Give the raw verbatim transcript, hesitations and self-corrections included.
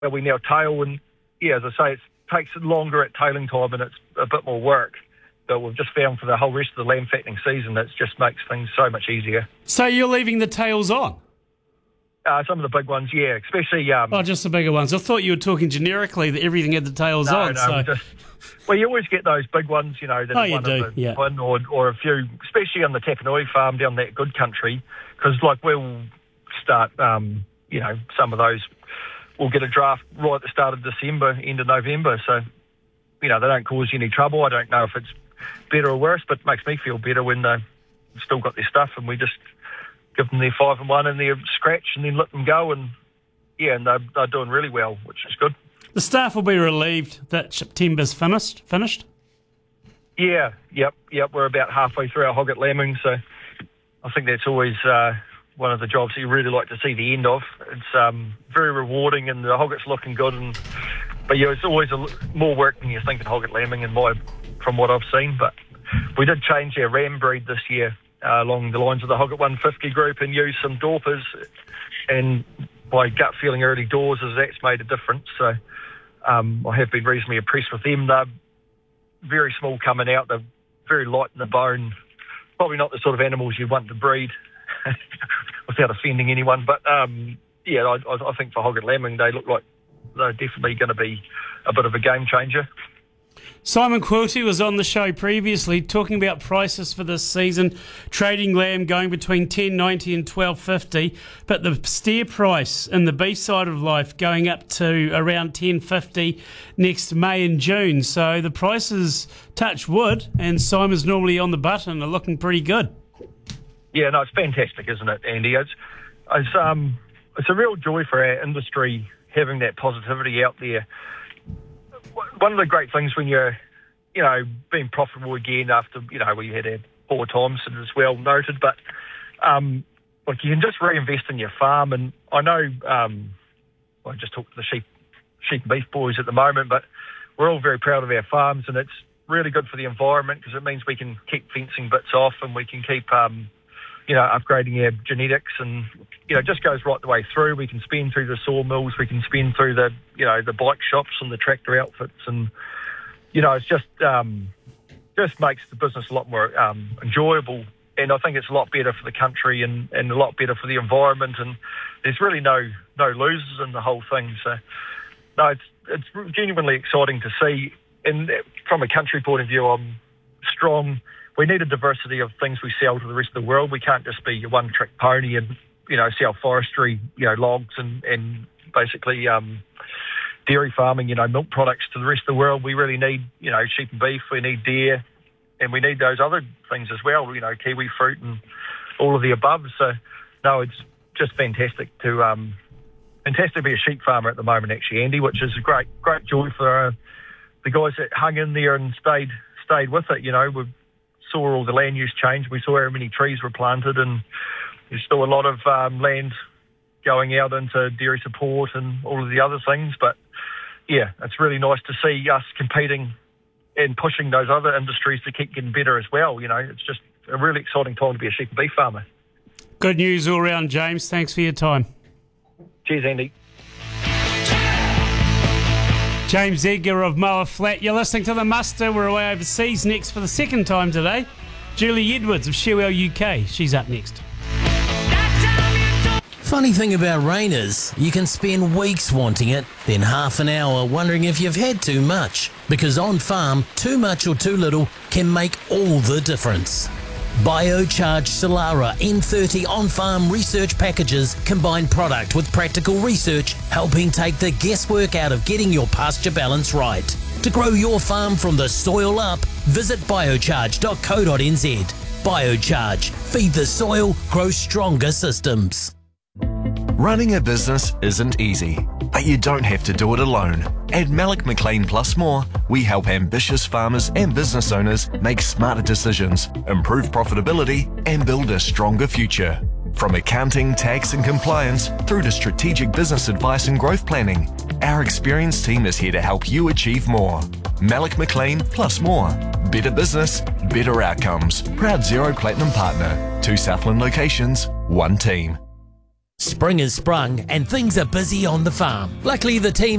where we now tail, and yeah, as I say, it takes longer at tailing time and it's a bit more work. But we've just found for the whole rest of the lamb fattening season, it just makes things so much easier. So you're leaving the tails on? Uh, some of the big ones, yeah, especially... Um, oh, just the bigger ones. I thought you were talking generically that everything had the tails no, on. No, so. we just, well, you always get those big ones, you know, that oh, are you one do, of the yeah. one or, or a few, especially on the Tapanui farm down that good country, because, like, we'll start, um, you know, some of those, we'll get a draft right at the start of December, end of November, so, you know, they don't cause you any trouble. I don't know if it's better or worse, but it makes me feel better when they've still got their stuff and we just give them their five and one and their scratch and then let them go, and yeah, and they're, they're doing really well, which is good. The staff will be relieved that September's finished. Finished. Yeah, yep, yep. We're about halfway through our hogget lambing, so I think that's always uh, one of the jobs that you really like to see the end of. It's um, very rewarding, and the hogget's looking good, and but yeah, it's always a, more work than you think in hogget lambing, in my from what I've seen. But we did change our ram breed this year uh, along the lines of the Hogget one fifty group and use some Dorpers, and my gut feeling early doors is that's made a difference. So um, I have been reasonably impressed with them. They're very small coming out. They're very light in the bone. Probably not the sort of animals you want to breed without offending anyone. But um, yeah, I, I think for hogget lambing, they look like they're definitely going to be a bit of a game changer. Simon Quilty was on the show previously talking about prices for this season. Trading lamb going between ten ninety and twelve fifty, but the steer price in the beef side of life going up to around ten fifty next May and June. So the prices, touch wood, and Simon's normally on the button, are looking pretty good. Yeah, no, it's fantastic, isn't it, Andy? It's it's um it's a real joy for our industry having that positivity out there. One of the great things when you're, you know, being profitable again after, you know, we had our poor times, and it's well noted, but um, like you can just reinvest in your farm. And I know um, I just talked to the sheep, sheep and beef boys at the moment, but we're all very proud of our farms, and it's really good for the environment because it means we can keep fencing bits off and we can keep, um, you know, upgrading our genetics, and you know, it just goes right the way through. We can spend through the sawmills, we can spend through the, you know, the bike shops and the tractor outfits, and you know, it's just um, just makes the business a lot more um, enjoyable. And I think it's a lot better for the country and, and a lot better for the environment. And there's really no no losers in the whole thing. So no, it's it's genuinely exciting to see. And from a country point of view, I'm strong. We need a diversity of things we sell to the rest of the world. We can't just be a one-trick pony and, you know, sell forestry, you know, logs and, and basically um, dairy farming, you know, milk products to the rest of the world. We really need, you know, sheep and beef. We need deer, and we need those other things as well, you know, kiwi fruit and all of the above. So, no, it's just fantastic to um, fantastic to be a sheep farmer at the moment, actually, Andy, which is a great, great joy for uh, the guys that hung in there and stayed stayed with it. You know, we saw all the land use change. We saw how many trees were planted, and there's still a lot of um, land going out into dairy support and all of the other things. But yeah, it's really nice to see us competing and pushing those other industries to keep getting better as well. You know, it's just a really exciting time to be a sheep and beef farmer. Good news all round, James. Thanks for your time. Cheers, Andy. James Edgar of Moa Flat. You're listening to The Muster. We're away overseas next for the second time today. Julie Edwards of Shewell U K. She's up next. Funny thing about rain is, you can spend weeks wanting it, then half an hour wondering if you've had too much. Because on farm, too much or too little can make all the difference. Biocharge Solara N thirty on-farm research packages combine product with practical research, helping take the guesswork out of getting your pasture balance right. To grow your farm from the soil up, visit biocharge dot co dot n z. Biocharge. Feed the soil, grow stronger systems. Running a business isn't easy, but you don't have to do it alone. At Malik McLean Plus More, we help ambitious farmers and business owners make smarter decisions, improve profitability, and build a stronger future. From accounting, tax and compliance, through to strategic business advice and growth planning, our experienced team is here to help you achieve more. Malik McLean Plus More. Better business, better outcomes. Proud Zero Platinum partner. Two Southland locations, one team. Spring has sprung and things are busy on the farm. Luckily, the team